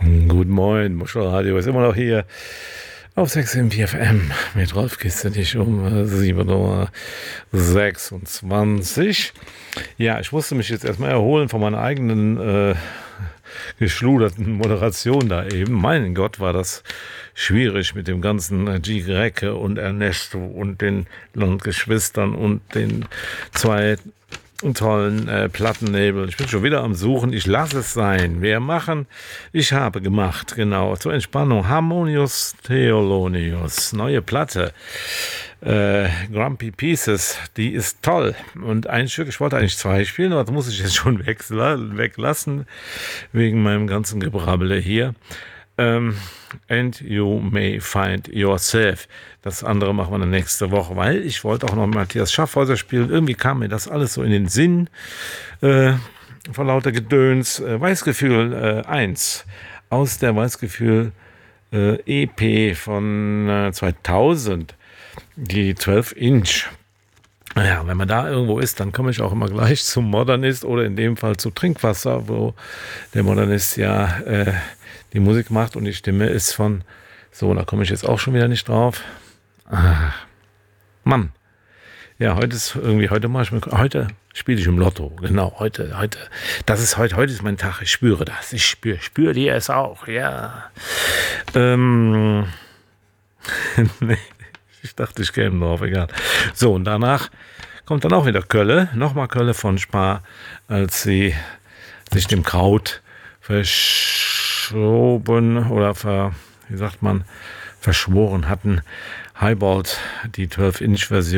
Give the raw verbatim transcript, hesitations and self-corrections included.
Guten Morgen, Muschelradio ist immer noch hier auf sechs M vier F M mit Rolf Kistenisch um sieben Uhr sechsundzwanzig. Ja, ich musste mich jetzt erstmal erholen von meiner eigenen äh, geschluderten Moderation da eben. Mein Gott, war das schwierig mit dem ganzen G. Recke und Ernesto und den Landgeschwistern und den zwei tollen äh, Plattennebel. Ich bin schon wieder am Suchen. Ich lasse es sein. Wir machen, ich habe gemacht, genau, zur Entspannung. Harmonious Theolonius, neue Platte. Äh, Grumpy Pieces, die ist toll. Und ein Stück, ich wollte eigentlich zwei spielen, aber das muss ich jetzt schon wechseln, weglassen, wegen meinem ganzen Gebrabbele hier. Um, and you may find yourself. Das andere machen wir dann nächste Woche, weil ich wollte auch noch Matthias Schaffhäuser spielen. Irgendwie kam mir das alles so in den Sinn äh, vor lauter Gedöns. Äh, Weißgefühl äh, eins aus der Weißgefühl äh, E P von äh, zweitausend, die zwölf Inch. Naja, wenn man da irgendwo ist, dann komme ich auch immer gleich zum Modernist oder in dem Fall zu Trinkwasser, wo der Modernist ja äh, die Musik macht und die Stimme ist von, so, da komme ich jetzt auch schon wieder nicht drauf. Ah, Mann. Ja, heute ist irgendwie, heute mache ich mir, heute spiele ich im Lotto. Genau, heute, heute. Das ist heute, heute ist mein Tag. Ich spüre das. Ich spüre, spüre dir es auch, ja. Ähm, nee, ich dachte, ich käme drauf, egal. So, und danach kommt dann auch wieder Kölle. Nochmal Kölle von Spar, als sie sich dem Kraut verschoben oder ver, wie sagt man, verschworen hatten. Highballed, die zwölf Inch Version.